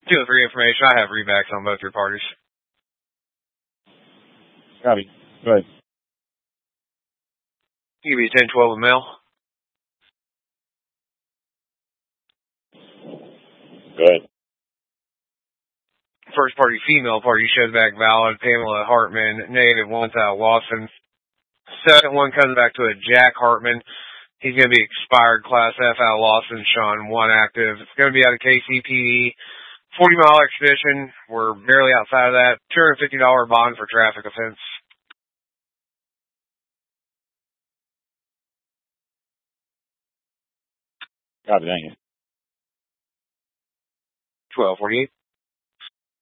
203 information. I have rebacks on both your parties. Copy. Go ahead. You be 1012 a male. Go ahead. First party female party shows back valid. Pamela Hartman, negative 1 out Lawson. Second one comes back to a Jack Hartman. He's going to be expired Class F out of Lawson. Sean, 1 active. It's going to be out of KCPD. 40-mile expedition. We're barely outside of that. $250 bond for traffic offense. Copy, thank you. 1248.